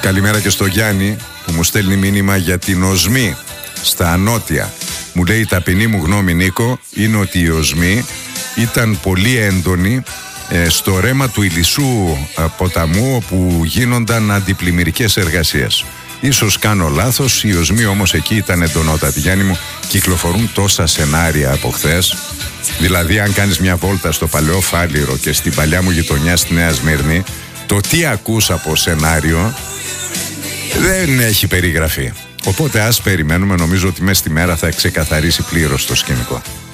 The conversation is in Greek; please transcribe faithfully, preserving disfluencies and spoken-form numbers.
Καλημέρα και στο Γιάννη που μου στέλνει μήνυμα για την οσμή στα Ανώτια. Μου λέει: η ταπεινή μου γνώμη, Νίκο, είναι ότι η οσμή ήταν πολύ έντονη ε, στο ρέμα του Ηλισσού ε, ποταμού, όπου γίνονταν αντιπλημμυρικές εργασίες. Ίσως κάνω λάθος, η οσμή όμως εκεί ήταν εντονότατη. Γιάννη μου, κυκλοφορούν τόσα σενάρια από χθες. Δηλαδή, αν κάνεις μια βόλτα στο παλαιό Φάληρο και στην παλιά μου γειτονιά στη Νέα Σμύρνη, το τι ακούς από σενάριο δεν έχει περιγραφεί. Οπότε ας περιμένουμε, νομίζω ότι μέσα στη μέρα θα ξεκαθαρίσει πλήρως το σκηνικό.